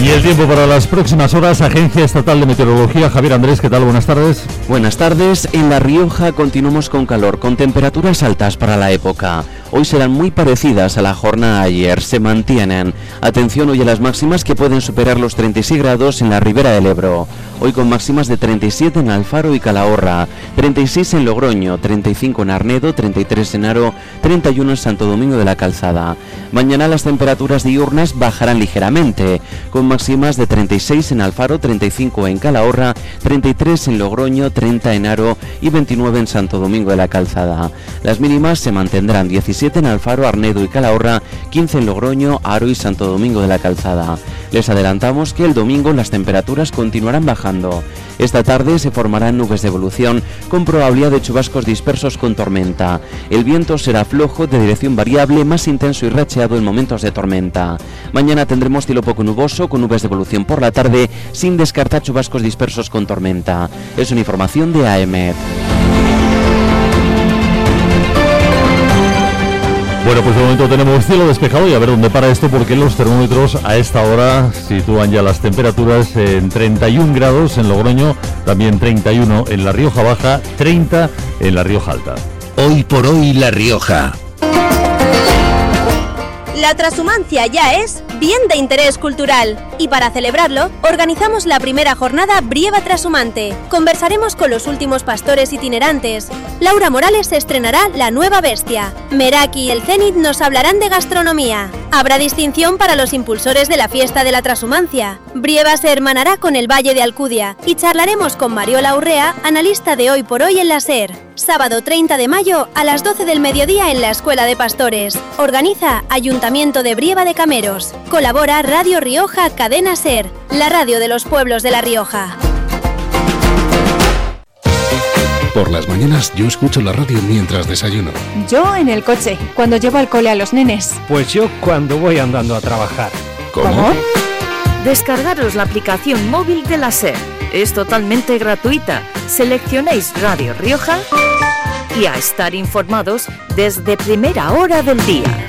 Y el tiempo para las próximas horas, Agencia Estatal de Meteorología. Javier Andrés, ¿qué tal? Buenas tardes. Buenas tardes. En La Rioja continuamos con calor, con temperaturas altas para la época. Hoy serán muy parecidas a la jornada ayer, se mantienen. Atención hoy a las máximas que pueden superar los 36 grados en la Ribera del Ebro. Hoy con máximas de 37 en Alfaro y Calahorra, 36 en Logroño, 35 en Arnedo, 33 en Haro, 31 en Santo Domingo de la Calzada. Mañana las temperaturas diurnas bajarán ligeramente, con máximas de 36 en Alfaro, 35 en Calahorra, 33 en Logroño, 30 en Haro y 29 en Santo Domingo de la Calzada. Las mínimas se mantendrán 17 en Alfaro, Arnedo y Calahorra, 15 en Logroño, Haro y Santo Domingo de la Calzada. Les adelantamos que el domingo las temperaturas continuarán bajando. Esta tarde se formarán nubes de evolución con probabilidad de chubascos dispersos con tormenta. El viento será flojo de dirección variable, más intenso y racheado en momentos de tormenta. Mañana tendremos cielo poco nuboso con nubes de evolución por la tarde, sin descartar chubascos dispersos con tormenta. Es una información de AEMET. Bueno, pues de momento tenemos cielo despejado y a ver dónde para esto, porque los termómetros a esta hora sitúan ya las temperaturas en 31 grados en Logroño, también 31 en La Rioja Baja, 30 en La Rioja Alta. Hoy por hoy La Rioja. La trashumancia ya es bien de interés cultural y para celebrarlo organizamos la primera jornada Brieva Trashumante. Conversaremos con los últimos pastores itinerantes. Laura Morales estrenará La Nueva Bestia. Meraki y el Zenit nos hablarán de gastronomía. Habrá distinción para los impulsores de la fiesta de la trashumancia. Brieva se hermanará con el Valle de Alcudia y charlaremos con Mariola Urrea, analista de Hoy por Hoy en la SER. Sábado 30 de mayo a las 12 del mediodía en la Escuela de Pastores. Organiza Ayuntamiento de Brieva de Cameros. Colabora Radio Rioja Cadena SER, la radio de los pueblos de La Rioja. Por las mañanas yo escucho la radio mientras desayuno. Yo en el coche, cuando llevo al cole a los nenes. Pues yo cuando voy andando a trabajar. ¿Cómo? Descargaros la aplicación móvil de la SER. Es totalmente gratuita. Seleccionéis Radio Rioja y a estar informados desde primera hora del día.